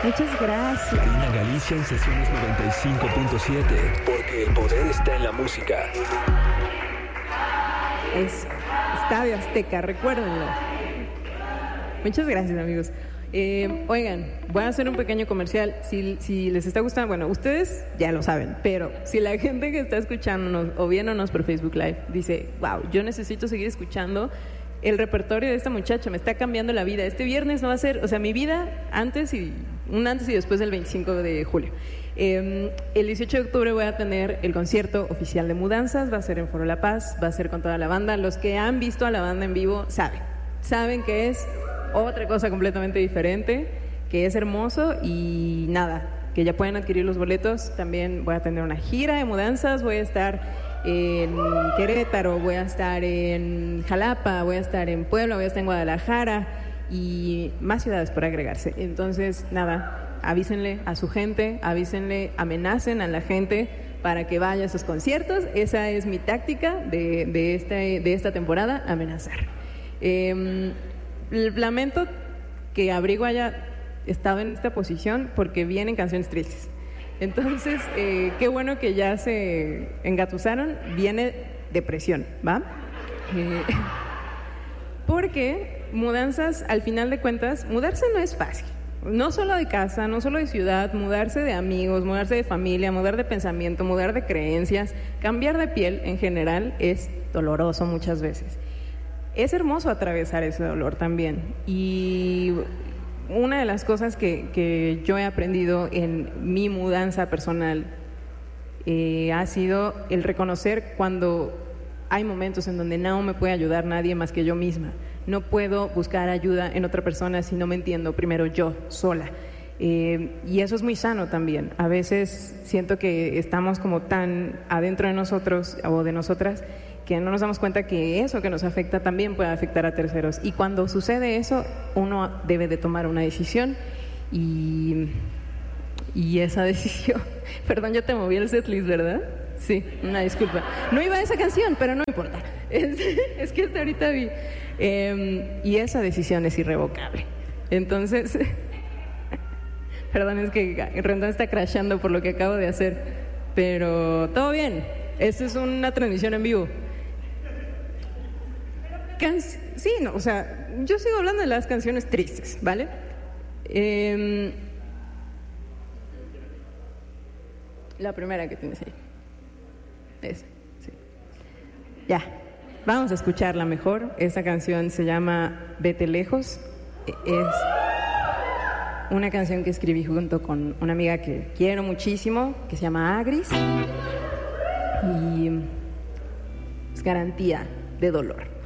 Muchas gracias. Karina Galicia en Sesiones 95.7, porque el poder está en la música. Es Estadio Azteca, recuérdenlo. Muchas gracias, amigos. Oigan, voy a hacer un pequeño comercial. Si les está gustando, bueno, ustedes ya lo saben, pero si la gente que está escuchándonos o viéndonos por Facebook Live dice, wow, yo necesito seguir escuchando el repertorio de esta muchacha, me está cambiando la vida. Este viernes no va a ser, o sea, mi vida antes y después del 25 de julio. El 18 de octubre voy a tener el concierto oficial de Mudanzas, va a ser en Foro La Paz, va a ser con toda la banda. Los que han visto a la banda en vivo saben que es otra cosa completamente diferente, que es hermoso y nada, que ya pueden adquirir los boletos. También voy a tener una gira de Mudanzas, voy a estar en Querétaro, voy a estar en Jalapa, voy a estar en Puebla, voy a estar en Guadalajara y más ciudades por agregarse. Entonces, nada, avísenle a su gente, amenacen a la gente para que vaya a esos conciertos. Esa es mi táctica de esta temporada, amenazar. Lamento que Abrigo haya estado en esta posición porque vienen canciones tristes. Entonces, qué bueno que ya se engatusaron. Viene depresión, ¿va? Porque Mudanzas, al final de cuentas, mudarse no es fácil. No solo de casa, no solo de ciudad, mudarse de amigos, mudarse de familia, mudar de pensamiento, mudar de creencias, cambiar de piel en general es doloroso muchas veces. Es hermoso atravesar ese dolor también. Y una de las cosas que yo he aprendido en mi mudanza personal ha sido el reconocer cuando hay momentos en donde no me puede ayudar nadie más que yo misma. No puedo buscar ayuda en otra persona si no me entiendo primero yo sola. Y eso es muy sano también. A veces siento que estamos como tan adentro de nosotros o de nosotras que no nos damos cuenta que eso que nos afecta también puede afectar a terceros. Y cuando sucede eso, uno debe de tomar una decisión y esa decisión... Perdón, yo te moví el setlist, ¿verdad? Sí, una disculpa. No iba a esa canción, pero no importa. Es que hasta ahorita vi. Y esa decisión es irrevocable. Entonces... Perdón, es que Rendón está crashando por lo que acabo de hacer. Pero todo bien. Esto es una transmisión en vivo. Sí, no, o sea, yo sigo hablando de las canciones tristes, ¿vale? La primera que tienes ahí. Esa, sí. Ya, vamos a escucharla mejor. Esa canción se llama Vete Lejos. Es una canción que escribí junto con una amiga que quiero muchísimo, que se llama Agris. Y es garantía de dolor.